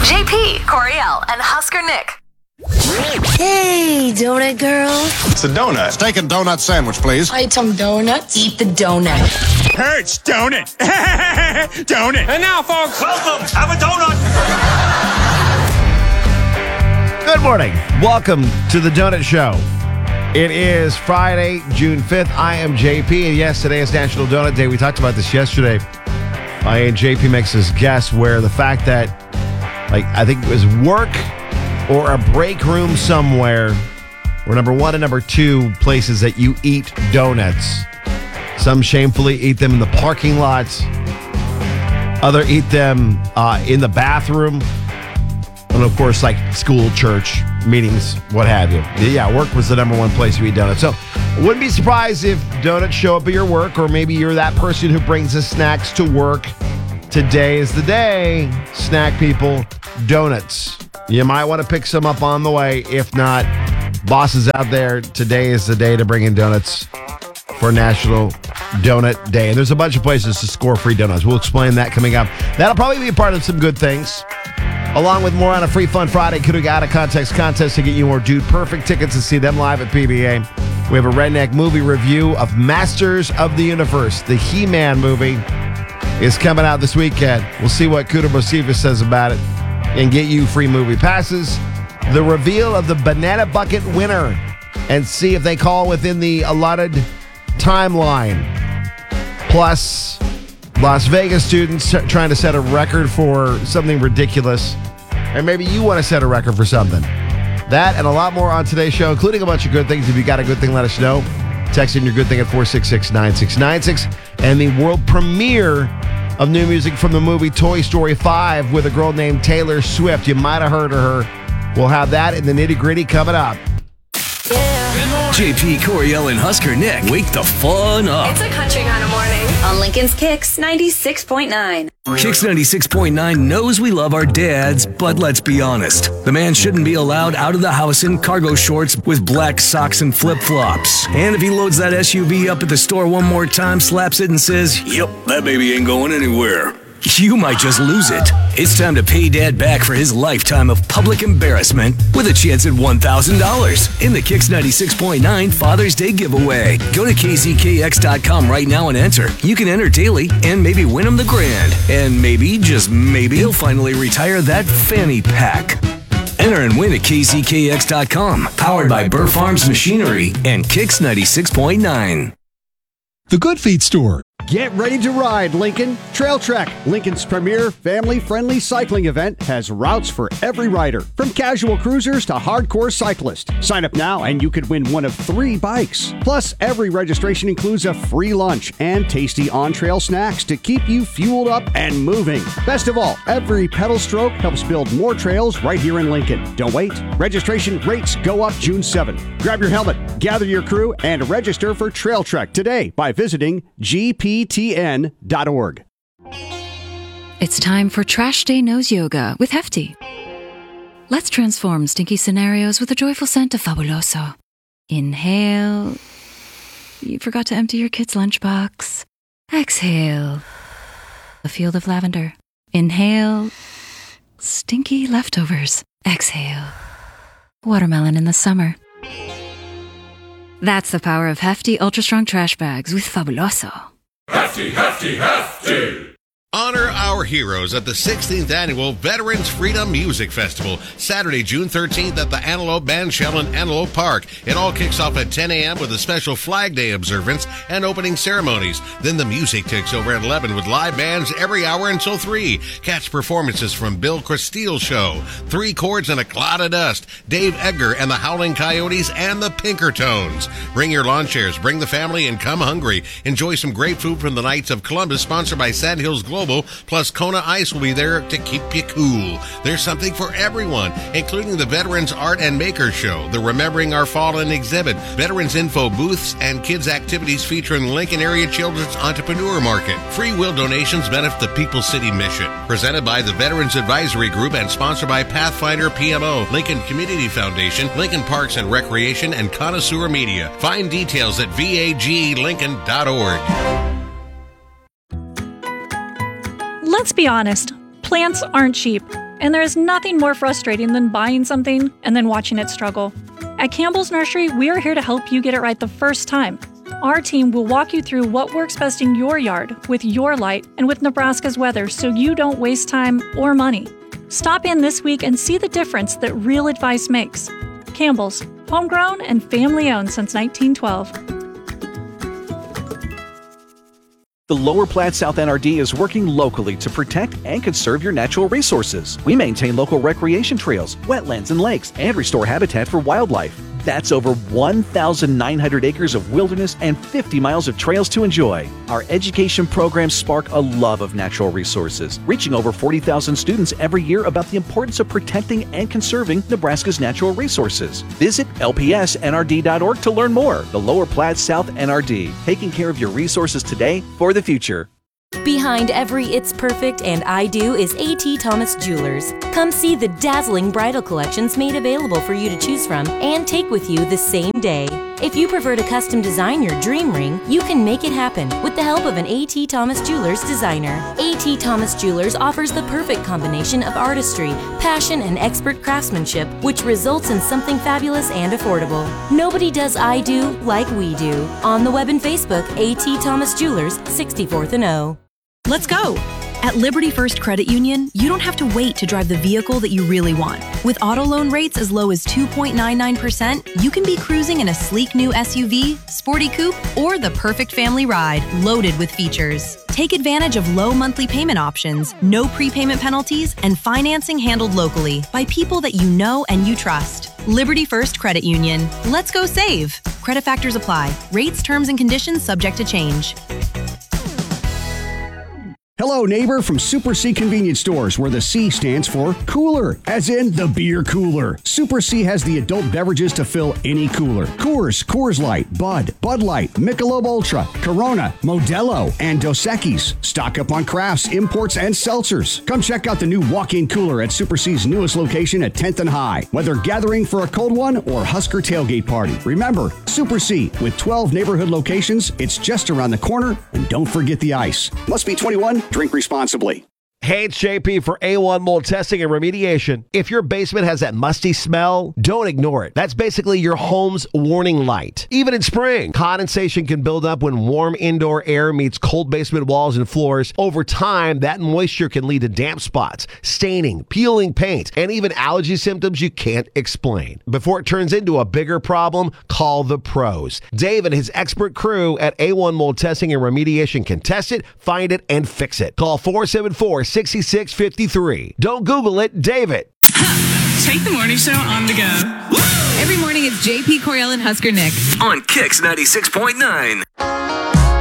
JP, Coriel, and Husker Nick. Hey, donut girl. It's a donut. Steak and donut sandwich, please. I eat some donuts. Eat the donut. Hurts, donut. Donut. And now, folks, Welcome. Have a donut. Good morning. Welcome to the Donut Show. It is Friday, June 5th. I am JP, and yes, today is National Donut Day. We talked about this yesterday. And JP makes his guess where the fact that, I think it was work or a break room somewhere were number one and number two places that you eat donuts. Some shamefully eat them in the parking lots. Other eat them in the bathroom. And of course, school, church, meetings, what have you. Yeah, work was the number one place you eat donuts. So I wouldn't be surprised if donuts show up at your work, or maybe you're that person who brings the snacks to work. Today is the day. Snack people, donuts. You might want to pick some up on the way. If not, bosses out there, today is the day to bring in donuts for National Donut Day. And there's a bunch of places to score free donuts. We'll explain that coming up. That'll probably be a part of some good things. Along with more on a Free Fun Friday, Could Have Got a Context contest to get you more Dude Perfect tickets to see them live at PBA. We have a Redneck movie review of Masters of the Universe. The He-Man movie is coming out this weekend. We'll see what Kuda Bosivas says about it and get you free movie passes. The reveal of the Banana Bucket winner and see if they call within the allotted timeline. Plus, Las Vegas students trying to set a record for something ridiculous. And maybe you want to set a record for something. That and a lot more on today's show, including a bunch of good things. If you got a good thing, let us know. Text in your good thing at 466-9696. And the world premiere of new music from the movie Toy Story 5 with a girl named Taylor Swift. You might have heard of her. We'll have that in the nitty-gritty coming up. JP, Coriel, and Husker Nick wake the fun up. It's a country kind of morning. On Lincoln's Kicks 96.9. Kicks 96.9 knows we love our dads, but let's be honest. The man shouldn't be allowed out of the house in cargo shorts with black socks and flip-flops. And if he loads that SUV up at the store one more time, slaps it and says, "Yep, that baby ain't going anywhere," you might just lose it. It's time to pay Dad back for his lifetime of public embarrassment with a chance at $1,000 in the Kicks 96.9 Father's Day giveaway. Go to kzkx.com right now and enter. You can enter daily and maybe win him the grand. And maybe, just maybe, he'll finally retire that fanny pack. Enter and win at kzkx.com. Powered by Burr Farms Machinery and Kicks 96.9. The Good Feet Store. Get ready to ride, Lincoln. Trail Trek, Lincoln's premier family-friendly cycling event, has routes for every rider, from casual cruisers to hardcore cyclists. Sign up now and you could win one of 3 bikes. Plus, every registration includes a free lunch and tasty on-trail snacks to keep you fueled up and moving. Best of all, every pedal stroke helps build more trails right here in Lincoln. Don't wait. Registration rates go up June 7th. Grab your helmet, gather your crew, and register for Trail Trek today by visiting gptn.org. It's time for Trash Day Nose Yoga with Hefty. Let's transform stinky scenarios with a joyful scent of Fabuloso. Inhale. You forgot to empty your kid's lunchbox. Exhale. A field of lavender. Inhale. Stinky leftovers. Exhale. Watermelon in the summer. That's the power of Hefty Ultra Strong Trash Bags with Fabuloso. Hefty, hefty, hefty! Honor our heroes at the 16th Annual Veterans Freedom Music Festival, Saturday, June 13th at the Antelope Bandshell in Antelope Park. It all kicks off at 10 a.m. with a special Flag Day observance and opening ceremonies. Then the music takes over at 11 with live bands every hour until 3. Catch performances from Bill Cristile Show, 3 Chords and a Cloud of Dust, Dave Edgar and the Howling Coyotes, and the Pinkertones. Bring your lawn chairs, bring the family, and come hungry. Enjoy some great food from the Knights of Columbus, sponsored by Sandhills Global, plus Kona Ice will be there to keep you cool. There's something for everyone, including the Veterans Art and Maker Show, the Remembering Our Fallen exhibit, Veterans Info booths, and kids' activities featuring Lincoln Area Children's Entrepreneur Market. Free will donations benefit the People's City Mission. Presented by the Veterans Advisory Group and sponsored by Pathfinder PMO, Lincoln Community Foundation, Lincoln Parks and Recreation, and Connoisseur Media. Find details at vaglincoln.org. Let's be honest, plants aren't cheap. And there is nothing more frustrating than buying something and then watching it struggle. At Campbell's Nursery, we are here to help you get it right the first time. Our team will walk you through what works best in your yard, with your light, and with Nebraska's weather so you don't waste time or money. Stop in this week and see the difference that real advice makes. Campbell's, homegrown and family-owned since 1912. The Lower Platte South NRD is working locally to protect and conserve your natural resources. We maintain local recreation trails, wetlands, and lakes, and restore habitat for wildlife. That's over 1,900 acres of wilderness and 50 miles of trails to enjoy. Our education programs spark a love of natural resources, reaching over 40,000 students every year about the importance of protecting and conserving Nebraska's natural resources. Visit lpsnrd.org to learn more. The Lower Platte South NRD, taking care of your resources today for the future. Behind every It's Perfect and I Do is A.T. Thomas Jewelers. Come see the dazzling bridal collections made available for you to choose from and take with you the same day. If you prefer to custom design your dream ring, you can make it happen with the help of an A.T. Thomas Jewelers designer. A.T. Thomas Jewelers offers the perfect combination of artistry, passion, and expert craftsmanship, which results in something fabulous and affordable. Nobody does I Do like we do. On the web and Facebook, A.T. Thomas Jewelers, 64th and O. Let's go! At Liberty First Credit Union, you don't have to wait to drive the vehicle that you really want. With auto loan rates as low as 2.99%, you can be cruising in a sleek new SUV, sporty coupe, or the perfect family ride loaded with features. Take advantage of low monthly payment options, no prepayment penalties, and financing handled locally by people that you know and you trust. Liberty First Credit Union. Let's go save! Credit factors apply. Rates, terms, and conditions subject to change. Hello, neighbor from Super C Convenience Stores, where the C stands for cooler, as in the beer cooler. Super C has the adult beverages to fill any cooler. Coors, Coors Light, Bud, Bud Light, Michelob Ultra, Corona, Modelo, and Dos Equis. Stock up on crafts, imports, and seltzers. Come check out the new walk-in cooler at Super C's newest location at 10th and High. Whether gathering for a cold one or Husker tailgate party. Remember, Super C, with 12 neighborhood locations, it's just around the corner, and don't forget the ice. Must be 21. Drink responsibly. Hey, it's JP for A1 Mold Testing and Remediation. If your basement has that musty smell, don't ignore it. That's basically your home's warning light. Even in spring, condensation can build up when warm indoor air meets cold basement walls and floors. Over time, that moisture can lead to damp spots, staining, peeling paint, and even allergy symptoms you can't explain. Before it turns into a bigger problem, call the pros. Dave and his expert crew at A1 Mold Testing and Remediation can test it, find it, and fix it. Call 474-6653. Don't Google it, David. Take the morning show on the go. Every morning it's JP, Coriel, and Husker Nick. On Kicks 96.9.